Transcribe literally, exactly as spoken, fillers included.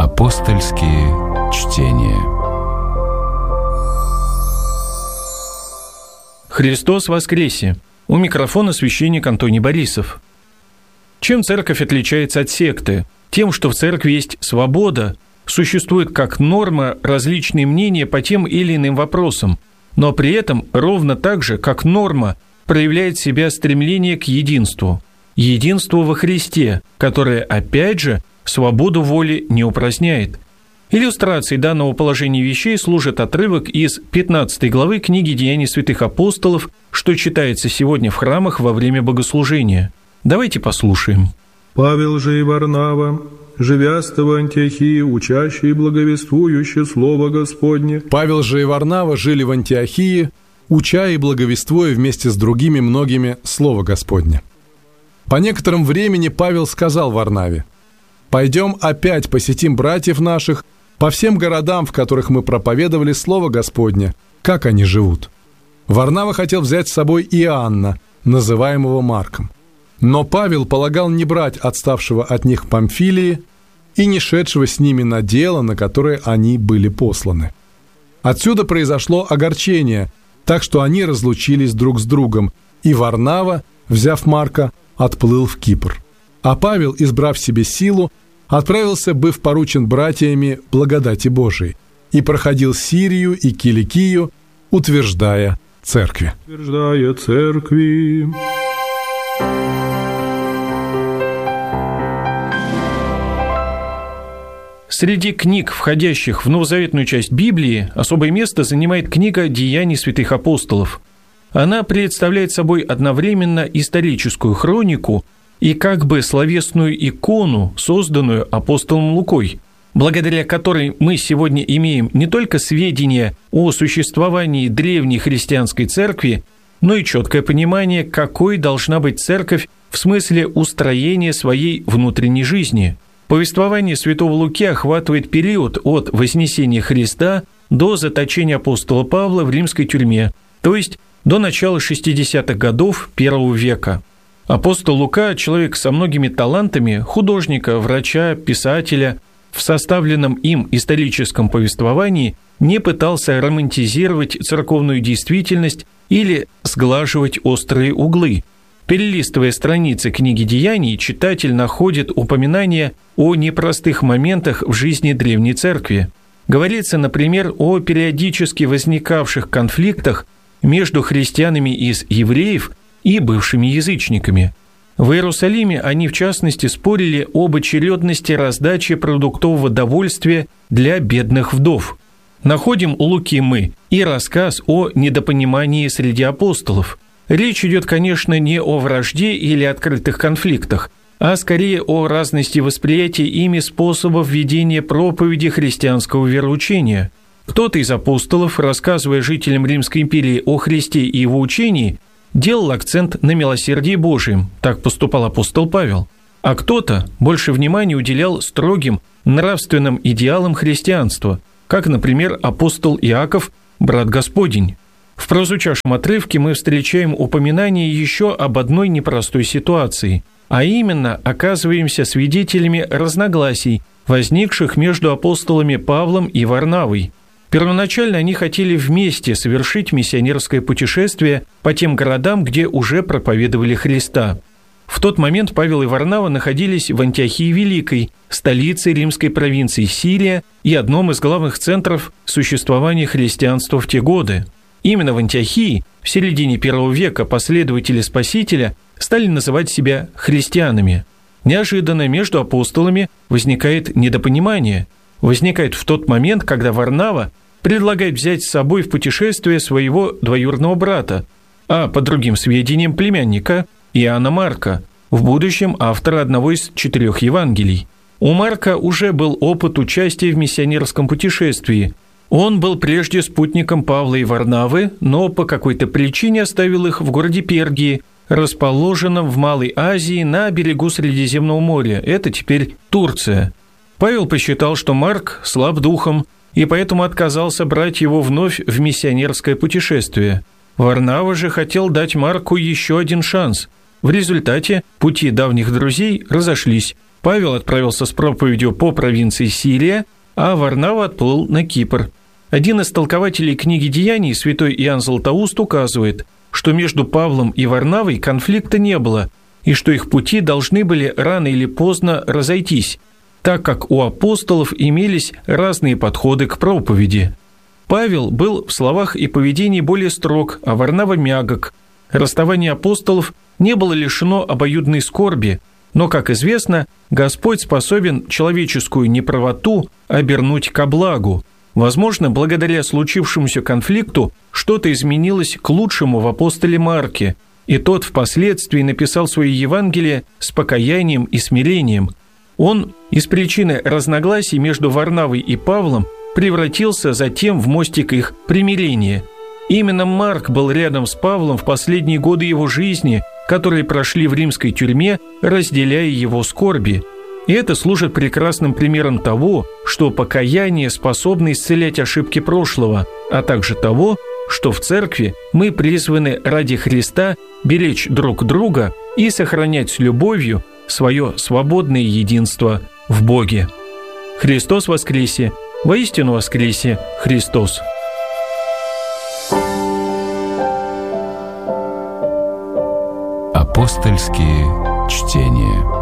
Апостольские чтения. Христос воскресе! У микрофона священник Антоний Борисов. Чем церковь отличается от секты? Тем, что в церкви есть свобода, существует как норма различные мнения по тем или иным вопросам, но при этом ровно так же, как норма, проявляет себя стремление к единству. Единству во Христе, которое, опять же, свободу воли не упраздняет. Иллюстрацией данного положения вещей служит отрывок из пятнадцатой главы книги «Деяний святых апостолов», что читается сегодня в храмах во время богослужения. Давайте послушаем. «Павел же и Варнава, живяста в Антиохии, учащие и благовествующие Слово Господне». Павел же и Варнава жили в Антиохии, уча и благовествуя вместе с другими многими Слово Господне. По некотором времени Павел сказал Варнаве: «Пойдем опять посетим братьев наших по всем городам, в которых мы проповедовали Слово Господне, как они живут». Варнава хотел взять с собой Иоанна, называемого Марком. Но Павел полагал не брать отставшего от них Памфилии и не шедшего с ними на дело, на которое они были посланы. Отсюда произошло огорчение, так что они разлучились друг с другом, и Варнава, взяв Марка, отплыл в Кипр. А Павел, избрав себе силу, отправился, быв поручен братьями благодати Божией, и проходил Сирию и Киликию, утверждая церкви. Утверждая церкви. Среди книг, входящих в новозаветную часть Библии, особое место занимает книга «Деяний святых апостолов». Она представляет собой одновременно историческую хронику и как бы словесную икону, созданную апостолом Лукой, благодаря которой мы сегодня имеем не только сведения о существовании древней христианской церкви, но и четкое понимание, какой должна быть церковь в смысле устроения своей внутренней жизни. Повествование святого Луки охватывает период от вознесения Христа до заточения апостола Павла в римской тюрьме, то есть до начала шестидесятых годов первого века. Апостол Лука – человек со многими талантами художника, врача, писателя. В составленном им историческом повествовании не пытался романтизировать церковную действительность или сглаживать острые углы. Перелистывая страницы книги «Деяний», читатель находит упоминания о непростых моментах в жизни Древней Церкви. Говорится, например, о периодически возникавших конфликтах между христианами из евреев и бывшими язычниками. В Иерусалиме они, в частности, спорили об очередности раздачи продуктового довольствия для бедных вдов. Находим у Луки мы и рассказ о недопонимании среди апостолов. Речь идет, конечно, не о вражде или открытых конфликтах, а скорее о разности восприятия ими способов ведения проповеди христианского вероучения. Кто-то из апостолов, рассказывая жителям Римской империи о Христе и его учении, делал акцент на милосердии Божьем, так поступал апостол Павел, а кто-то больше внимания уделял строгим нравственным идеалам христианства, как, например, апостол Иаков, брат Господень. В прозвучавшем отрывке мы встречаем упоминание еще об одной непростой ситуации, а именно оказываемся свидетелями разногласий, возникших между апостолами Павлом и Варнавой. Первоначально они хотели вместе совершить миссионерское путешествие по тем городам, где уже проповедовали Христа. В тот момент Павел и Варнава находились в Антиохии Великой, столице римской провинции Сирия и одном из главных центров существования христианства в те годы. Именно в Антиохии в середине первого века последователи Спасителя стали называть себя христианами. Неожиданно между апостолами возникает недопонимание. Возникает в тот момент, когда Варнава предлагает взять с собой в путешествие своего двоюродного брата, а по другим сведениям племянника Иоанна Марка, в будущем автора одного из четырех Евангелий. У Марка уже был опыт участия в миссионерском путешествии. Он был прежде спутником Павла и Варнавы, но по какой-то причине оставил их в городе Пергии, расположенном в Малой Азии на берегу Средиземного моря. Это теперь Турция. Павел посчитал, что Марк слаб духом, и поэтому отказался брать его вновь в миссионерское путешествие. Варнава же хотел дать Марку еще один шанс. В результате пути давних друзей разошлись. Павел отправился с проповедью по провинции Сирия, а Варнава отплыл на Кипр. Один из толкователей книги «Деяний», святой Иоанн Златоуст, указывает, что между Павлом и Варнавой конфликта не было, и что их пути должны были рано или поздно разойтись, так как у апостолов имелись разные подходы к проповеди. Павел был в словах и поведении более строг, а Варнава мягок. Расставание апостолов не было лишено обоюдной скорби, но, как известно, Господь способен человеческую неправоту обернуть ко благу. Возможно, благодаря случившемуся конфликту что-то изменилось к лучшему в апостоле Марке, и тот впоследствии написал свои Евангелия с покаянием и смирением. Он из причины разногласий между Варнавой и Павлом превратился затем в мостик их примирения. Именно Марк был рядом с Павлом в последние годы его жизни, которые прошли в римской тюрьме, разделяя его скорби. И это служит прекрасным примером того, что покаяние способно исцелять ошибки прошлого, а также того, что в церкви мы призваны ради Христа беречь друг друга и сохранять с любовью свое свободное единство в Боге. Христос воскресе! Воистину воскресе Христос! Апостольские чтения.